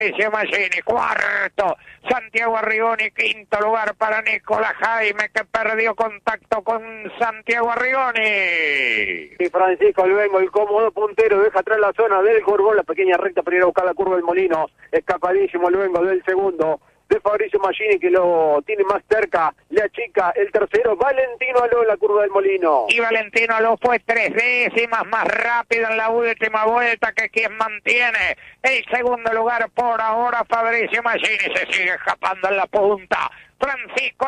Maggini, cuarto, Santiago Arrigoni, quinto lugar para Nicolás Jaime, que perdió contacto con Santiago Arrigoni. Y Francisco Luengo, el cómodo puntero, deja atrás la zona del Curbón, la pequeña recta para ir a buscar la curva del Molino, escapadísimo Luengo del segundo, de Fabricio Maggini, que lo tiene más cerca, le achica el tercero, Valentino Aló en la curva del Molino. Y Valentino Aló fue 3 décimas más rápido en la última vuelta que quien mantiene el segundo lugar por ahora. Fabricio Maggini se sigue escapando en la punta. Francisco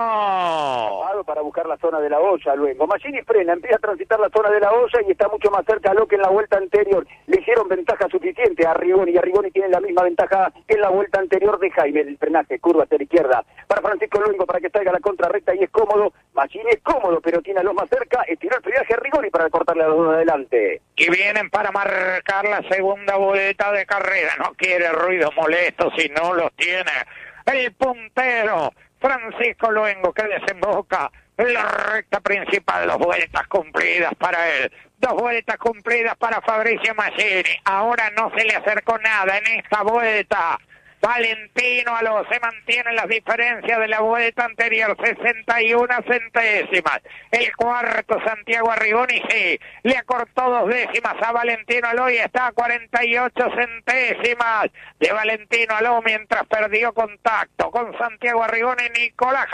Luengo. Para buscar la zona de la olla, Luengo. Maggini frena, empieza a transitar la zona de la olla y está mucho más cerca a lo que en la vuelta anterior. Le hicieron ventaja suficiente a Arrigoni, y Arrigoni tiene la misma ventaja que en la vuelta anterior de Jaime. El frenaje, curva hacia la izquierda para Francisco Luengo para que salga la contrarrecta y es cómodo. Maggini es cómodo, pero tiene a los más cerca. Estiró el frenaje a Arrigoni para cortarle a los dos de adelante. Y vienen para marcar la segunda vuelta de carrera. No quiere ruidos molestos si no los tiene. El puntero, Francisco Luengo, que desemboca en la recta principal. 2 vueltas cumplidas para él. 2 vueltas cumplidas para Fabricio Maggini. Ahora no se le acercó nada en esta vuelta. Valentino Aló se mantiene las diferencias de la vuelta anterior, 61 centésimas. El cuarto, Santiago Arrigoni, sí, le acortó 2 décimas a Valentino Aló y está a 48 centésimas de Valentino Aló mientras perdió contacto con Santiago Arrigoni. Nicolás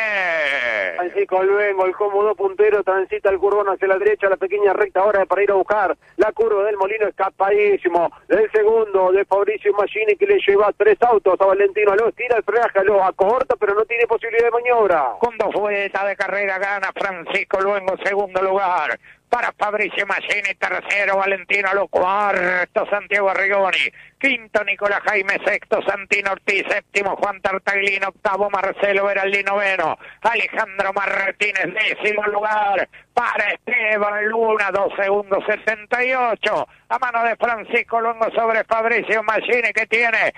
Jaime. Francisco Luengo, el cómodo puntero, transita el curvón hacia la derecha, la pequeña recta ahora para ir a buscar la curva del Molino, escapadísimo del segundo de Fabricio Maggini, que le lleva 3 autos a Valentino Aló, tira el frenaje, Aló acorta, pero no tiene posibilidad de maniobra. Con 2 vueltas de carrera gana Francisco Luengo, segundo lugar para Fabricio Maggini, tercero Valentino Aló, cuarto Santiago Arrigoni, quinto Nicolás Jaime, sexto Santino Ortiz, séptimo Juan Tartaglino, octavo Marcelo Veraldi, noveno Alejandro Martínez, décimo lugar para Esteban Luna, 2 segundos 78 a mano de Francisco Luengo sobre Fabricio Maggini, que tiene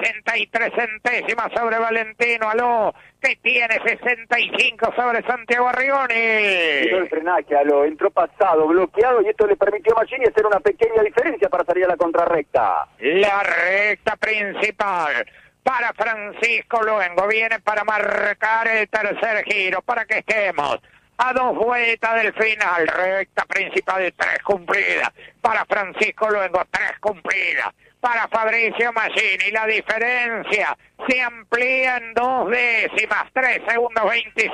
63 centésimas sobre Valentino Aló, que tiene 65 sobre Santiago Arrigoni. Tiró el frenaje, Aló, entró pasado, bloqueado, y esto le permitió a Maggini hacer una pequeña diferencia para salir a la contrarrecta. La recta principal para Francisco Luengo, viene para marcar el tercer giro, para que estemos a 2 vueltas del final. Recta principal, 3 cumplidas para Francisco Luengo, 3 cumplidas para Fabricio Maggini. La diferencia se amplía en 2 décimas, 3 segundos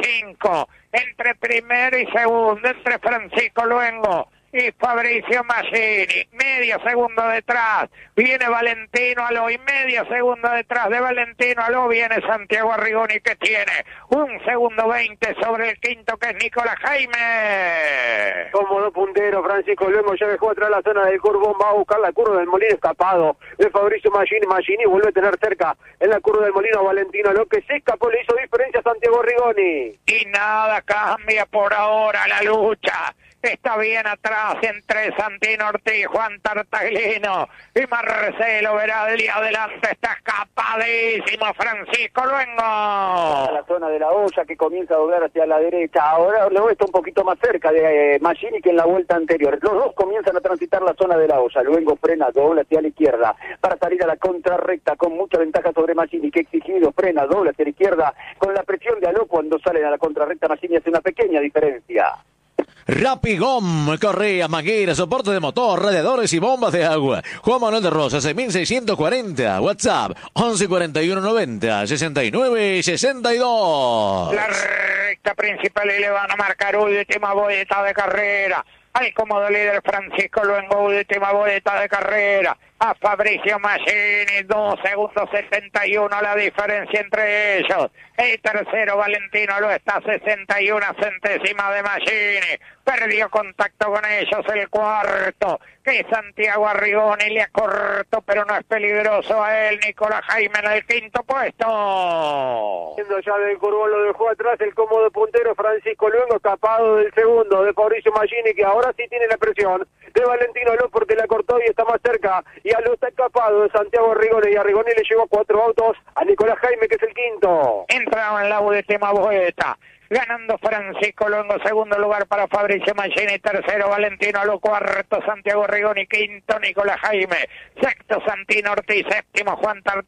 25 entre primero y segundo, entre Francisco Luengo y Fabricio Maggini. Medio segundo detrás viene Valentino Aló y medio segundo detrás de Valentino Aló viene Santiago Arrigoni, que tiene 1 segundo 20 sobre el quinto, que es Nicolás Jaime. Cómodo puntero, Francisco Luengo ya dejó atrás la zona del curvón, va a buscar la curva del Molino, escapado de Fabricio Maggini. Maggini vuelve a tener cerca en la curva del Molino a Valentino Aló, que se escapó, le hizo diferencia a Santiago Arrigoni. Y nada cambia por ahora la lucha. Está bien atrás entre Santino Ortiz, Juan Tartaglino y Marcelo Veraldi. Adelante está escapadísimo Francisco Luengo. A la zona de la olla, que comienza a doblar hacia la derecha. Ahora luego está un poquito más cerca de Maggini que en la vuelta anterior. Los dos comienzan a transitar la zona de la olla. Luengo frena, dobla hacia la izquierda para salir a la contrarrecta con mucha ventaja sobre Maggini, que exigido, frena, dobla hacia la izquierda con la presión de Aló. Cuando salen a la contrarrecta, Maggini hace una pequeña diferencia. Rapigom, correa, manguera, soporte de motor, radiadores y bombas de agua. Juan Manuel de Rosas, 1640. WhatsApp, 1141906962. La recta principal y le van a marcar última vuelta de carrera. Al cómodo líder Francisco Luengo, última vuelta de carrera. A Fabricio Maggini, 2 segundos 71 la diferencia entre ellos. El tercero Valentino Aló está a 61 centésimas de Maggini. Perdió contacto con ellos el cuarto, que Santiago Arrigoni, le acortó, pero no es peligroso a él. Nicolás Jaime en el quinto puesto. Siendo ya del curvón, lo dejó atrás el cómodo puntero Francisco Luengo, escapado del segundo de Fabricio Maggini, que ahora sí tiene la presión de Valentino Aló porque la cortó y está más cerca. Y Aló está escapado de Santiago Arrigoni, y Arrigoni le llevó 4 autos a Nicolás Jaime, que es el quinto. Entraron en la última vuelta ganando Francisco Luengo, segundo lugar para Fabricio Mancini, tercero Valentino Aló, cuarto Santiago Rigoni, quinto Nicolás Jaime, sexto Santino Ortiz, séptimo Juan Tartán.